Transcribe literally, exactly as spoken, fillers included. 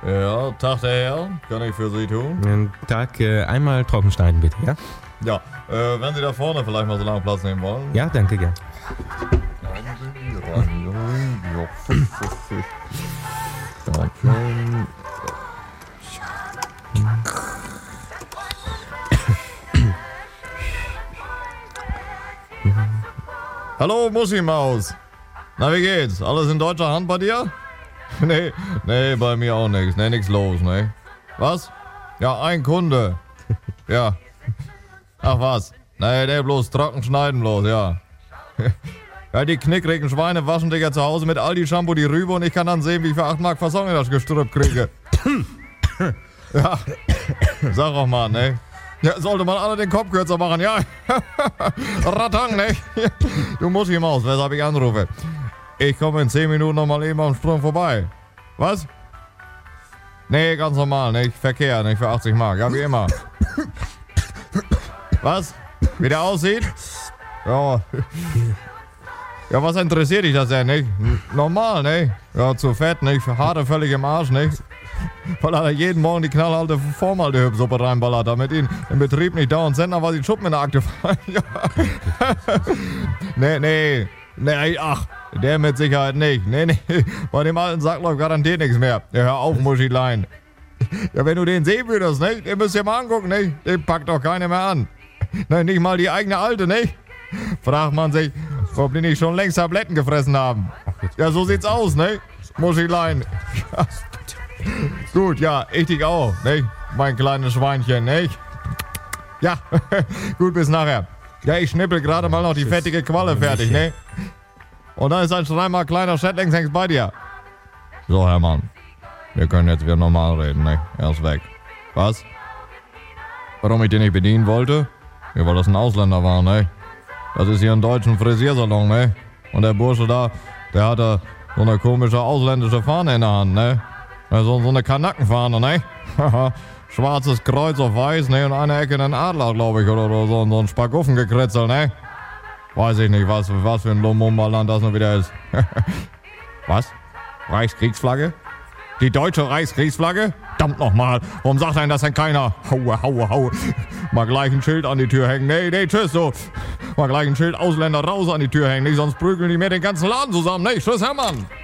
Ja, Tag der Herr, kann ich für Sie tun? Guten Tag, äh, einmal trocken schneiden bitte, ja? Ja, äh, wenn Sie da vorne vielleicht mal so lange Platz nehmen wollen. Ja, danke, gern. Hallo Muschi-Maus. Na, wie geht's? Alles in deutscher Hand bei dir? Nee, nee, bei mir auch nichts. Nee, nix los, ne? Was? Ja, ein Kunde. Ja. Ach was? Nee, nee, bloß trocken schneiden bloß, ja. Ja, die knickrigen Schweine waschen dich ja zu Hause mit Aldi-Shampoo die Rübe und ich kann dann sehen, wie ich für acht Mark Fasson in das Gestrüpp kriege. Ja. Sag auch mal, ne? Ja, sollte man alle den Kopf kürzer machen, ja. Ratang, ne? Du musst hier Maus, weshalb ich anrufe. Ich komme in zehn Minuten nochmal eben am Sprung vorbei. Was? Nee, ganz normal, ne? Verkehr, nicht für achtzig Mark, ja, wie immer. Was? Wie der aussieht? Ja. Ja, was interessiert dich das denn, nicht? Normal, ne? Ja, zu fett, nicht? Haare völlig im Arsch, nicht? Weil er jeden Morgen die knallhalte Formaldehyd-Suppe reinballert, damit ihn im Betrieb nicht dauernd Sender, weil die Schuppen in der Akte fallen. Ja. Nee, nee. Nee, ach, der mit Sicherheit nicht. Nee, nee. Bei dem alten Sack läuft garantiert nichts mehr. Ja, hör auf, Muschilein. Ja, wenn du den sehen würdest, nicht? Den müsst ihr mal angucken, nicht? Den packt doch keiner mehr an. Nein, nicht mal die eigene Alte, nicht? Fragt man sich, ob die nicht schon längst Tabletten gefressen haben. Ja, so sieht's aus, ne? Muschilein. Ja. Gut, ja, ich dich auch, ne? Mein kleines Schweinchen, ne? Ja, gut, bis nachher. Ja, ich schnippel gerade mal noch die fettige Qualle fertig, ne? Und dann ist ein schreimer kleiner Shetlandshengst bei dir. So, Hermann. Wir können jetzt wieder normal reden, ne? Er ist weg. Was? Warum ich den nicht bedienen wollte? Ja, weil das ein Ausländer war, ne? Das ist hier ein deutschen Frisiersalon, ne? Und der Bursche da, der hatte so eine komische ausländische Fahne in der Hand, ne? So, so eine Kanackenfahne, ne? Schwarzes Kreuz auf weiß, ne? Und eine Ecke einen Adler, glaube ich, oder, oder so, so ein Spaguffengekritzel, ne? Weiß ich nicht, was, was für ein Lumumba-Land das noch wieder ist. Was? Reichskriegsflagge? Die deutsche Reichskriegsflagge? Verdammt nochmal, warum sagt einem das denn keiner? Haue, haue, haue. Mal gleich ein Schild an die Tür hängen. Nee, nee, tschüss, so. Mal gleich ein Schild Ausländer raus an die Tür hängen. Nicht, sonst prügeln die mir den ganzen Laden zusammen. Nee, tschüss, Hermann.